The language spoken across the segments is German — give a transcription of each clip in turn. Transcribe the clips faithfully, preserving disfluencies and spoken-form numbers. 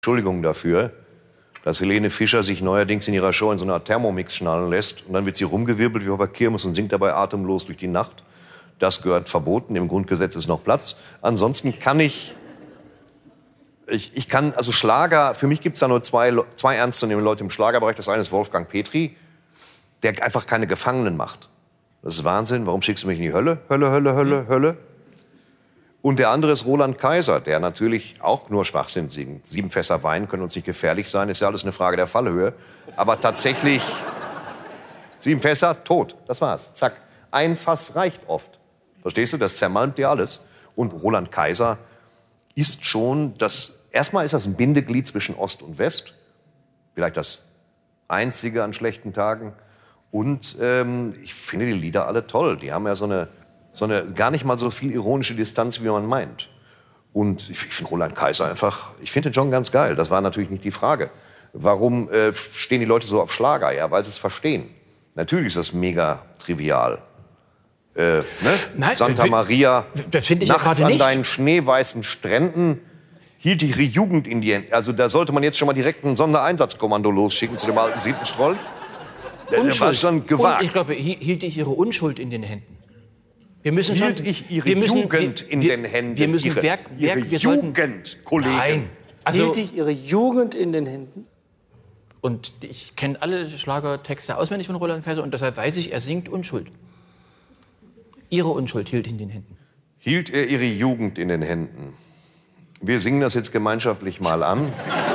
Entschuldigung dafür, dass Helene Fischer sich neuerdings in ihrer Show in so einer Art Thermomix schnallen lässt. Und dann wird sie rumgewirbelt wie auf der Kirmes und singt dabei atemlos durch die Nacht. Das gehört verboten. Im Grundgesetz ist noch Platz. Ansonsten kann ich... Ich, ich kann, also Schlager, für mich gibt es da nur zwei, zwei ernstzunehmende Leute im Schlagerbereich. Das eine ist Wolfgang Petri, der einfach keine Gefangenen macht. Das ist Wahnsinn. Warum schickst du mich in die Hölle? Hölle, Hölle, Hölle, Hölle. Und der andere ist Roland Kaiser, der natürlich auch nur Schwachsinn singt. Sieben Fässer Wein können uns nicht gefährlich sein, ist ja alles eine Frage der Fallhöhe. Aber tatsächlich, sieben Fässer, tot. Das war's. Zack. Ein Fass reicht oft. Verstehst du? Das zermalmt dir alles. Und Roland Kaiser ist schon das... Erstmal ist das ein Bindeglied zwischen Ost und West. Vielleicht das einzige an schlechten Tagen. Und ähm, ich finde die Lieder alle toll. Die haben ja so eine, so eine gar nicht mal so viel ironische Distanz, wie man meint. Und ich, ich finde Roland Kaiser einfach, ich finde den John ganz geil. Das war natürlich nicht die Frage. Warum äh, stehen die Leute so auf Schlager? Ja, weil sie es verstehen. Natürlich ist das mega trivial. Äh, ne? Nein, Santa Maria, das finde ich nachts ja an nicht. deinen schneeweißen Stränden hielt ihre Jugend in die Hände. Also da sollte man jetzt schon mal direkt ein Sondereinsatzkommando losschicken zu dem alten Siebenstrolch. Der war schon gewagt. Und ich glaube, hielt ich ihre Unschuld in den Händen. Wir müssen hielt schon, ich ihre wir müssen, Jugend wir, in wir, den Händen. Wir müssen ihre, Werk, ihre Werk, wir Jugend, sollten, Kollegen. Nein. Also, hielt ich ihre Jugend in den Händen? Und ich kenne alle Schlagertexte auswendig von Roland Kaiser und deshalb weiß ich, er singt Unschuld. Ihre Unschuld hielt in den Händen. Hielt er ihre Jugend in den Händen? Wir singen das jetzt gemeinschaftlich mal an.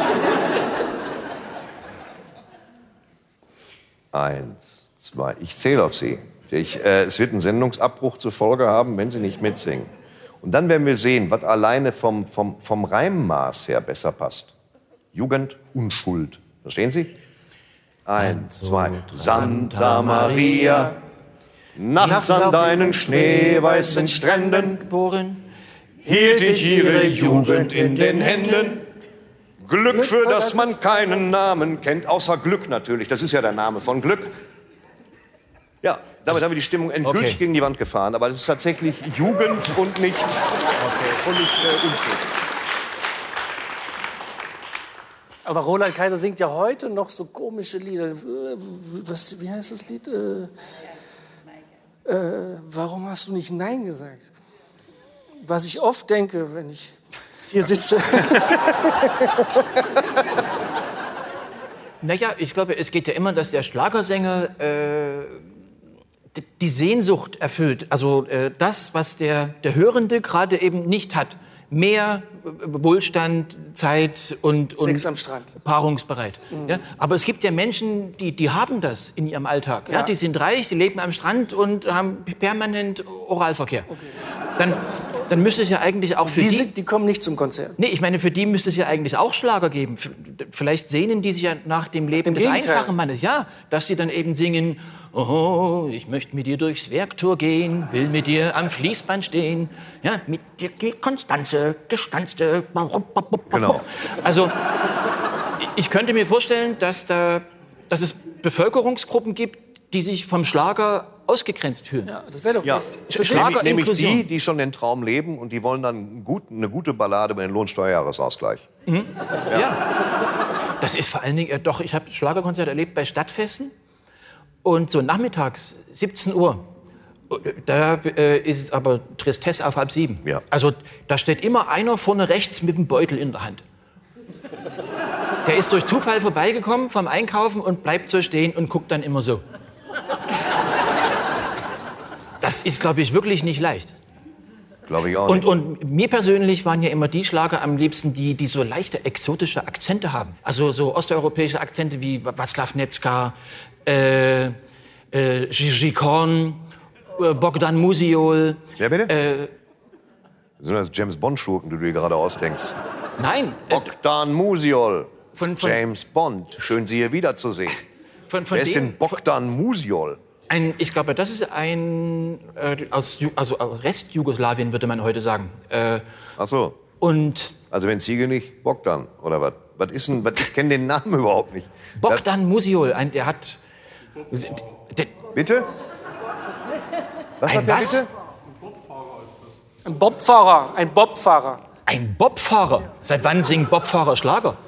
Eins, zwei, ich zähle auf Sie. Ich, äh, es wird einen Sendungsabbruch zur Folge haben, wenn Sie nicht mitsingen. Und dann werden wir sehen, was alleine vom, vom, vom Reimmaß her besser passt. Jugend, Unschuld. Verstehen Sie? Eins, zwei, Santa Maria, nachts an deinen schneeweißen Stränden geboren, hielt ich ihre Jugend in den Händen. Glück, für das man keinen Namen kennt, außer Glück natürlich. Das ist ja der Name von Glück. Ja, damit haben wir die Stimmung endgültig Okay. gegen die Wand gefahren. Aber das ist tatsächlich Jugend und nicht, okay. und nicht äh, Unschuld. Aber Roland Kaiser singt ja heute noch so komische Lieder. Was, wie heißt das Lied? Äh, äh, warum hast du nicht Nein gesagt? Was ich oft denke, wenn ich hier sitze. Naja, ich glaube, es geht ja immer, dass der Schlagersänger äh, die Sehnsucht erfüllt. Also äh, das, was der, der Hörende gerade eben nicht hat. Mehr Wohlstand, Zeit und, und Sex am Strand. Paarungsbereit. Mhm. Ja? Aber es gibt ja Menschen, die, die haben das in ihrem Alltag. Ja? Ja. Die sind reich, die leben am Strand und haben permanent Oralverkehr. Okay. Dann, dann müsste es ja eigentlich auch für die, die... sind, die kommen nicht zum Konzert. Nee, ich meine, für die müsste es ja eigentlich auch Schlager geben. F- Vielleicht sehnen die sich ja nach dem Leben dem des Gegenteil. einfachen Mannes. Ja, dass sie dann eben singen, oh, ich möchte mit dir durchs Werktor gehen, will mit dir am Fließband stehen. Ja, mit dir geht Konstanze, gestanzte... Genau. Also, ich könnte mir vorstellen, dass, da, dass es Bevölkerungsgruppen gibt, die sich vom Schlager ausgegrenzt fühlen. Ja, das wäre doch Ja, was. Schlager- nämlich Inklusion. die, die schon den Traum leben und die wollen dann gut, eine gute Ballade über den Lohnsteuerjahresausgleich. Ja. Das ist vor allen Dingen, äh, doch, ich habe Schlagerkonzerte erlebt bei Stadtfesten und so nachmittags, siebzehn Uhr, da äh, ist es aber Tristesse auf halb sieben. Ja. Also da steht immer einer vorne rechts mit dem Beutel in der Hand. Der ist durch Zufall vorbeigekommen vom Einkaufen und bleibt so stehen und guckt dann immer so. Das ist, glaube ich, wirklich nicht leicht. Glaube ich auch Und, nicht. und mir persönlich waren ja immer die Schlager am liebsten, die, die so leichte exotische Akzente haben. Also so osteuropäische Akzente wie Václav Necka, äh, äh, Gigi Korn, äh, Bogdan Musiol. Wer bitte? Äh, Sind das James-Bond-Schurken, die du dir gerade ausdenkst? nein, äh, Bogdan Musiol. von, von, James Bond. Schön, Sie hier wiederzusehen. von, von Wer ist dem, denn Bogdan Musiol? ein, ich glaube, das ist ein, äh, aus, Ju- also aus Rest-Jugoslawien, würde man heute sagen. Äh, Ach so. und Also wenn Ziege nicht, Bogdan. Oder was? Was ist denn, was, ich kenne den Namen überhaupt nicht. Bogdan Musiol, ein, der hat... Der, Bitte? Was Ein hat der was? bitte? Ein Bobfahrer, ein Bobfahrer. ein Bobfahrer. Seit wann singen Bobfahrer Schlager?